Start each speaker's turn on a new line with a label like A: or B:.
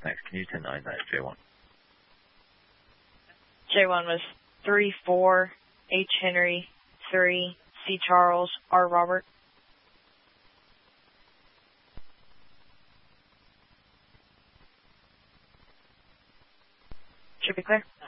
A: Thanks. Can you 10-9 that, J1?
B: J1 was 3-4, H. Henry, 3, C. Charles, R. Robert. Should be clear.